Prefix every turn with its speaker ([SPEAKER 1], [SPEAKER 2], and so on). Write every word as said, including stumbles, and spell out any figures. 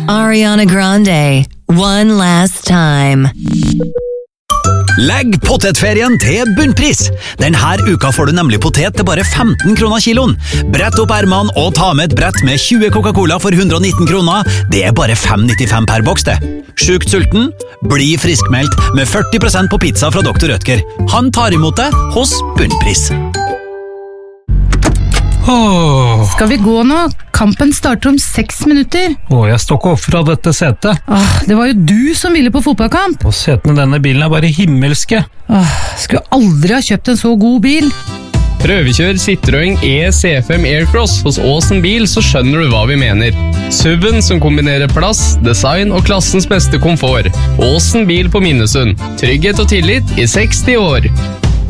[SPEAKER 1] Ariana Grande, One Last Time.
[SPEAKER 2] Legg potetferien til bunnpris. Denne uka får du nemlig potet til bare femten kroner kiloen. Brett opp ermene og ta med et brett med tjue Coca-Cola for hundre og nitten kroner. Det er bare fem nittifem per boks det. Sjukt sulten? Bli friskmeldt med førti prosent på pizza fra doktor Rødtger. Han tar imot deg hos bunnpris.
[SPEAKER 3] Åh.
[SPEAKER 4] Skal vi gå nå? Kampen starter om seks minutter.
[SPEAKER 3] Åh, jeg står ikke opp fra dette setet.
[SPEAKER 4] Åh, det var jo du som ville på fotballkamp.
[SPEAKER 3] Og setene i denne bilen er bare himmelske.
[SPEAKER 4] Åh, skulle aldri ha kjøpt en så god bil.
[SPEAKER 5] Prøvekjør Citroën E C fem Aircross hos Åsen Bil, så skjønner du hva vi mener. S U V-en som kombinerer plass, design og klassens beste komfort. Åsen Bil på Minnesund. Trygghet og tillit i seksti år.